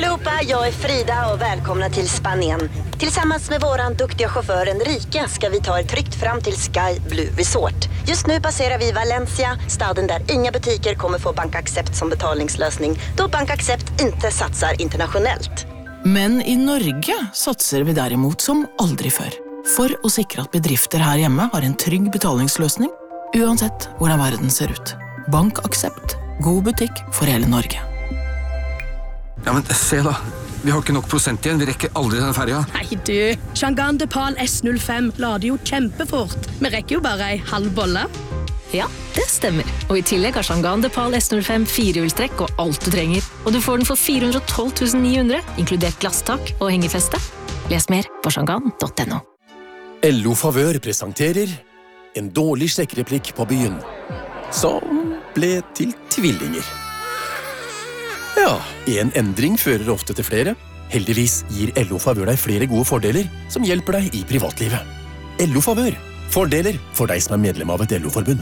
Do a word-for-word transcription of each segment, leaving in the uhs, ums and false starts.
allihopa, jag är Frida och välkomna till Spanien. Tillsammans med våran duktiga chaufför Enrique ska vi ta er tryggt fram till Sky Blue Resort. Just nu passerar vi Valencia, staden där inga butiker kommer få BankAxept som betalningslösning, då BankAxept inte satsar internationellt. Men i Norge satser vi derimot som aldri før. For å sikre at bedrifter her hjemme har en trygg betalingsløsning, uansett hvordan verden ser ut. BankAxept. God butikk for hele Norge. Ja, men se da. Vi har ikke nok prosent igjen. Vi rekker aldri denne ferja. Nei du, Chang'an Depal S null fem lader jo kjempefort. Vi rekker jo bare ei halv bolle. Ja, det stemmer. Og i tillegg har Chang'an Depal S null fem firehjulstrekk og alt du trenger. Og du får den for fire hundre og tolv tusen ni hundre, inkludert glasstak og hengefeste. Les mer på chang'an punktum no. L O Favør presenterer en dårlig sjekkereplikk på byen, som ble til tvillinger. Ja, en endring fører ofte til flere. Heldigvis gir L O Favør deg flere gode fordeler som hjelper deg i privatlivet. L O Favør. Fordeler for deg som er medlem av et L O-forbund.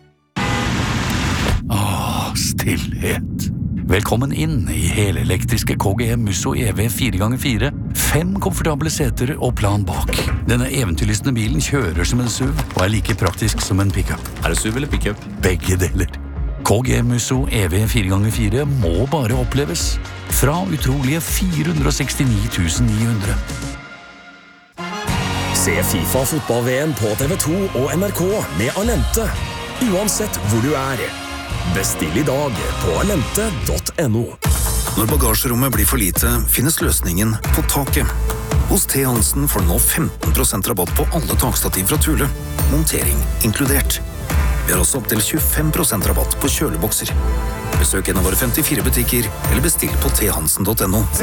Åh, stillhet. Velkommen inn i helelektriske K G M Musso E V fire ganger fire. Fem komfortable seter og plan bak. Denne eventyrlystne bilen kjører som en SUV og er like praktisk som en pickup. Er det SUV eller pickup? Begge deler. K G M Musso E V fire ganger fire må bare oppleves. Fra utrolige fire hundre og sekstini tusen ni hundre. Se FIFA fotball-V M på T V to og N R K med Alente, uansett hvor du er. Bestill i dag på alente punktum no. Når bagasjerommet blir for lite, finnes løsningen på taket. Hos T. Hansen får du nå femten prosent rabatt på alle takstativ fra Thule. Montering inkludert. Vi har også opp til tjuefem prosent rabatt på kjølebokser. Besøk en av våre femtifire butikker, eller bestill på t hansen punktum no.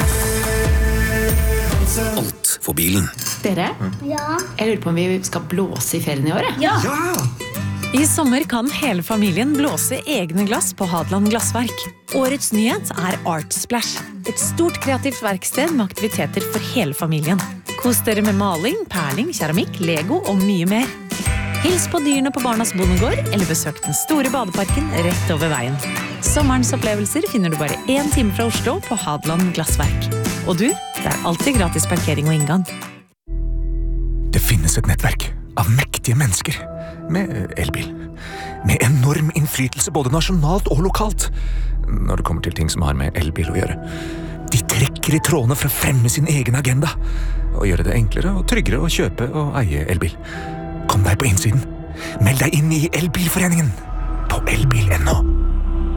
Alt for bilen. Dere? Ja? Jeg lurer på om vi skal blåse i ferien i året. Ja! I sommer kan hele familien blåse egne glass på Hadeland Glassverk. Årets nyhet er Art Splash. Et stort kreativt verksted med aktiviteter for hele familien. Kos dere med maling, perling, keramikk, Lego og mye mer. Hils på dyrene på Barnas Bondegård, eller besøk den store badeparken rett over veien. Sommerens opplevelser finner du bare en time fra Oslo på Hadeland Glassverk. Og du, det er alltid gratis parkering og inngang. Det finnes et nettverk av mektige mennesker med elbil. Med enorm innflytelse både nasjonalt og lokalt, når det kommer til ting som har med elbil å gjøre. De trekker i trådene for å fremme sin egen agenda, og gjøre det enklere og tryggere å kjøpe og eie elbil. Kom deg på innsiden. Meld deg inn i Elbilforeningen på elbil punktum no.